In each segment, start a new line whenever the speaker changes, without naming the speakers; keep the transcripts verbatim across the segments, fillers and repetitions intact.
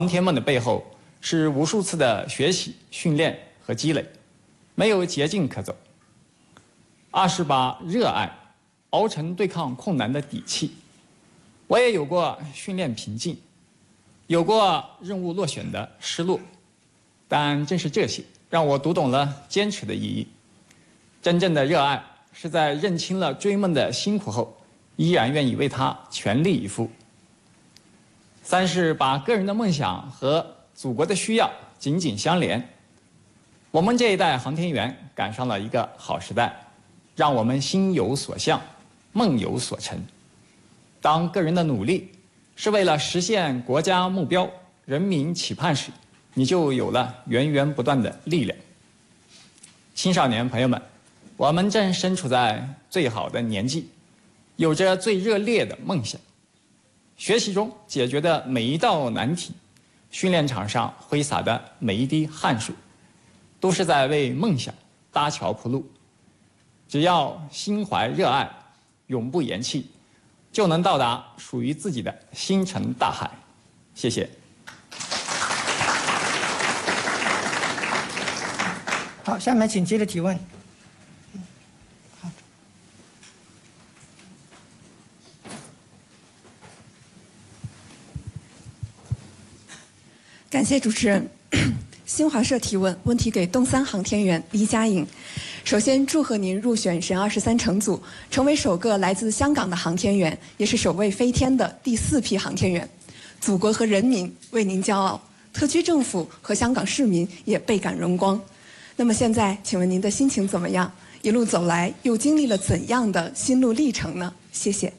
航天梦的背后是无数次的学习、训练和积累，没有捷径可走。二是把热爱熬成对抗困难的底气。我也有过训练瓶颈，有过任务落选的失落，但正是这些让我读懂了坚持的意义。真正的热爱是在认清了追梦的辛苦后，依然愿意为它全力以赴。三是把个人的梦想和祖国的需要紧紧相连。我们这一代航天员赶上了一个好时代，让我们心有所向，梦有所成。当个人的努力是为了实现国家目标、人民期盼时，你就有了源源不断的力量。青少年朋友们，我们正身处在最好的年纪，有着最热烈的梦想。学习中解决的每一道难题，训练场上挥洒的每一滴汗水，都是在为梦想搭桥铺路。只要心怀热爱，永不言弃，就能到达属于自己的星辰大海。谢谢。
好，下面请接着提问。
感谢主持人。新华社提问，问题给东三航天员黎佳颖。首先，祝贺您入选神二十三乘组，成为首个来自香港的航天员，也是首位飞天的第四批航天员。祖国和人民为您骄傲，特区政府和香港市民也倍感荣光。那么现在，请问您的心情怎么样？一路走来，又经历了怎样的心路历程呢？谢谢。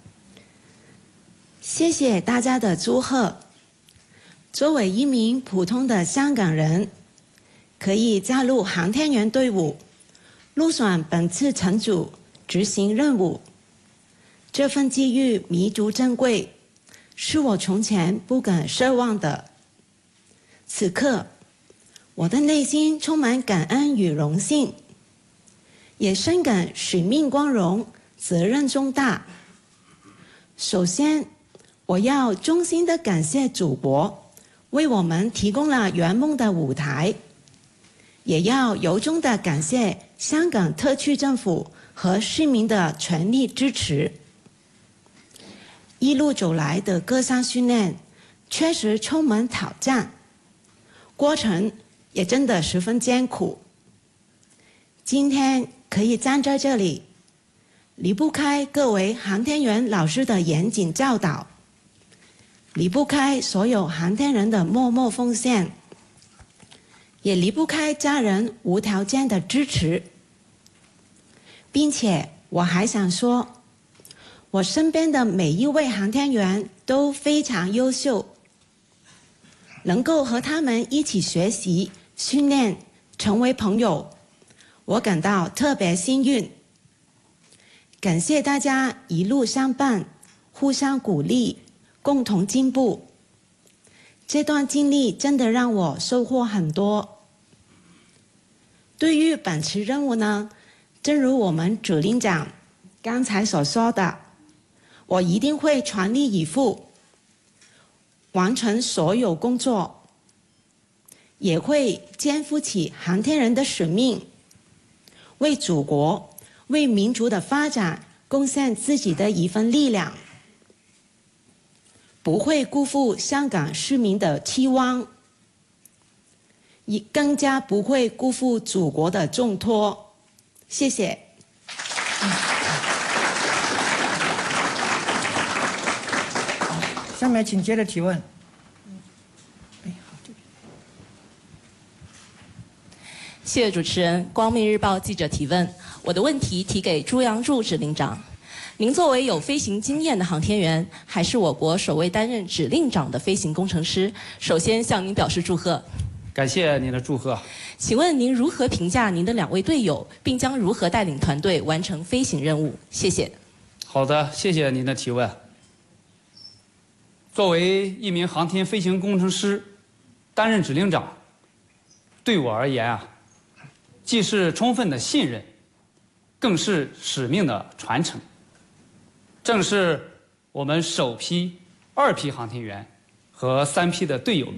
谢谢大家的祝贺。作为一名普通的香港人，可以加入航天员队伍，入选本次乘组执行任务，这份机遇弥足珍贵，是我从前不敢奢望的。此刻，我的内心充满感恩与荣幸，也深感使命光荣，责任重大。首先，我要衷心的感谢祖国为我们提供了圆梦的舞台，也要由衷的感谢香港特区政府和市民的全力支持。一路走来的各项训练确实充满挑战，过程也真的十分艰苦。今天可以站在这里，离不开各位航天员老师的严谨教导，离不开所有航天人的默默奉献，也离不开家人无条件的支持。并且我还想说，我身边的每一位航天员都非常优秀，能够和他们一起学习、训练、成为朋友，我感到特别幸运。感谢大家一路相伴，互相鼓励，共同进步。这段经历真的让我收获很多。对于本次任务呢，正如我们指令长刚才所说的，我一定会全力以赴，完成所有工作，也会肩负起航天人的使命，为祖国、为民族的发展贡献自己的一份力量。不会辜负香港市民的期望，也更加不会辜负祖国的重托。谢谢。
下面请接着提问。
谢谢主持人。光明日报记者提问，我的问题提给朱杨柱指令长。您作为有飞行经验的航天员，还是我国首位担任指令长的飞行工程师，首先向您表示祝贺。
感谢您的祝贺。
请问您如何评价您的两位队友，并将如何带领团队完成飞行任务？谢谢。
好的，谢谢您的提问。作为一名航天飞行工程师，担任指令长，对我而言啊，既是充分的信任，更是使命的传承。正是我们首批、二批航天员和三 P 的队友们。